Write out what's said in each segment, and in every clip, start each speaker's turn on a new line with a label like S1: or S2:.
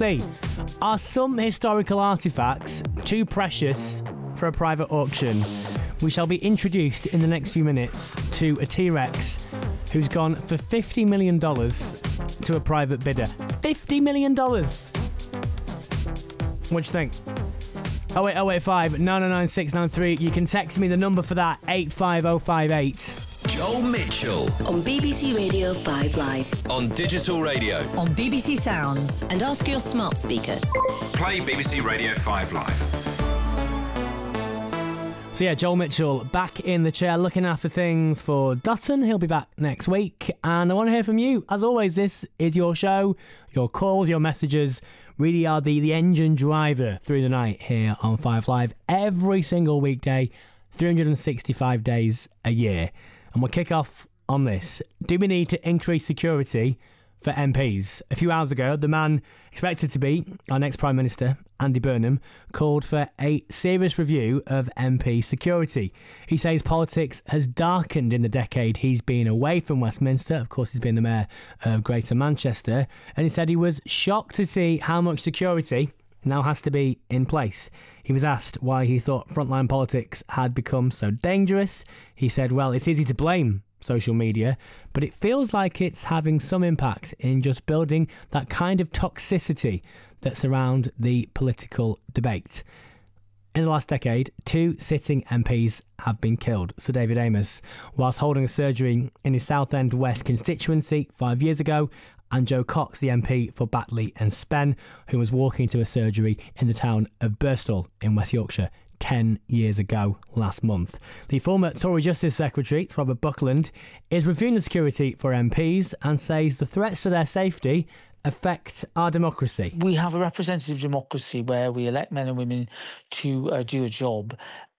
S1: see. Are some historical artefacts too precious for a private auction? We shall be introduced in the next few minutes to a T-Rex who's gone for $50 million to a private bidder. $50 million! What do you think? 08085 909 693. You can text me the number for that, 85058.
S2: Joel Mitchell
S3: on BBC Radio 5 Live,
S2: on digital radio,
S3: on BBC Sounds, and ask your smart speaker.
S2: Play BBC Radio 5 Live.
S1: So yeah, Joel Mitchell back in the chair looking after things for Dutton. He'll be back next week, and I want to hear from you. As always, this is your show. Your calls, your messages really are the engine driver through the night here on 5 Live every single weekday, 365 days a year. And we'll kick off on this. Do we need to increase security for MPs? A few hours ago, the man expected to be our next Prime Minister, Andy Burnham, called for a serious review of MP security. He says politics has darkened in the decade he's been away from Westminster. Of course, he's been the Mayor of Greater Manchester. And he said he was shocked to see how much security now has to be in place. He was asked why he thought frontline politics had become so dangerous. He said, well, it's easy to blame social media, but it feels like it's having some impact in just building that kind of toxicity that's around the political debate. In the last decade, 2 sitting MPs have been killed. Sir David Amess, whilst holding a surgery in his Southend West constituency 5 years ago, and Joe Cox, the MP for Batley and Spen, who was walking to a surgery in the town of Birstall in West Yorkshire 10 years ago last month. The former Tory Justice Secretary, Robert Buckland, is reviewing the security for MPs and says the threats to their safety affect our democracy.
S4: We have a representative democracy where we elect men and women to do a job.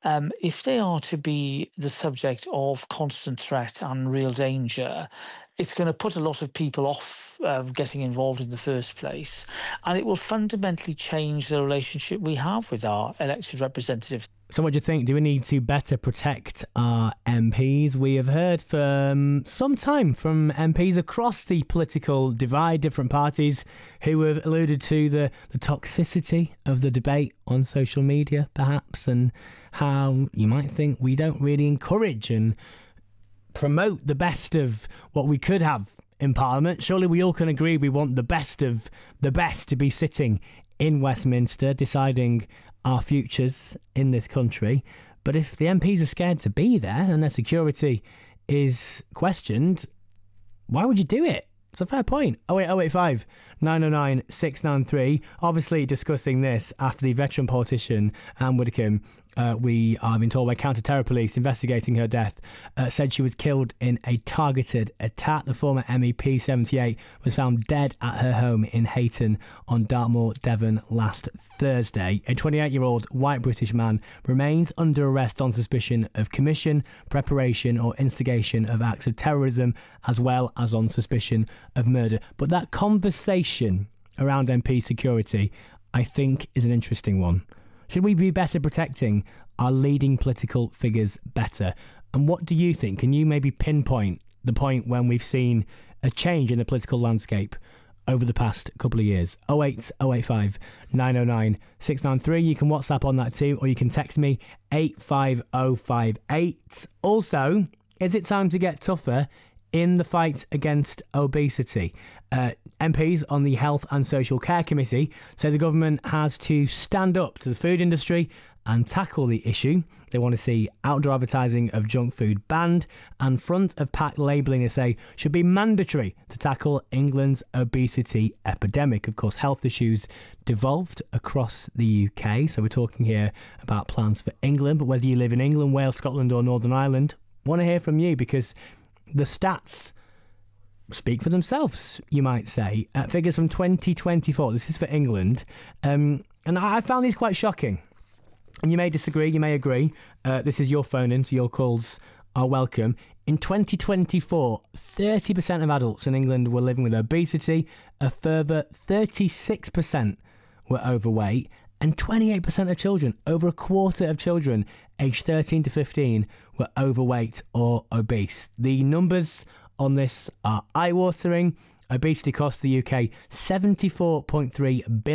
S4: If they are to be the subject of constant threat and real danger, it's going to put a lot of people off getting involved in the first place, and it will fundamentally change the relationship we have with our elected representatives.
S1: So what do you think? Do we need to better protect our MPs? We have heard for some time from MPs across the political divide, different parties, who have alluded to the toxicity of the debate on social media, perhaps, and how you might think we don't really encourage and promote the best of what we could have in Parliament. Surely we all can agree we want the best of the best to be sitting in Westminster deciding our futures in this country. But if the MPs are scared to be there and their security is questioned, why would you do it? It's a fair point. 08085 909 693. Obviously discussing this after the veteran politician Anne Widdecombe, we are being told by counter-terror police investigating her death, said she was killed in a targeted attack. The former MEP, 78, was found dead at her home in Hayton on Dartmoor, Devon last Thursday. A 28-year-old white British man remains under arrest on suspicion of commission, preparation or instigation of acts of terrorism, as well as on suspicion of murder. But that conversation around MP security, I think, is an interesting one. Should we be better protecting our leading political figures better? And what do you think? Can you maybe pinpoint the point when we've seen a change in the political landscape over the past couple of years? 08085 909 693. You can WhatsApp on that too, or you can text me 85058. Also, is it time to get tougher in the fight against obesity? MPs on the Health and Social Care Committee say the government has to stand up to the food industry and tackle the issue. They want to see outdoor advertising of junk food banned, and front of pack labelling, they say, should be mandatory to tackle England's obesity epidemic. Of course, health issues devolved across the UK, so we're talking here about plans for England. But whether you live in England, Wales, Scotland or Northern Ireland, I want to hear from you, because the stats speak for themselves, you might say. Figures from 2024, this is for England, and I found these quite shocking. And you may disagree, you may agree. This is your phone in, so your calls are welcome. In 2024, 30% of adults in England were living with obesity, a further 36% were overweight, and 28% of children, over a quarter of children aged 13 to 15, were overweight or obese. The numbers on this are eye-watering. Obesity costs the UK £74.3 billion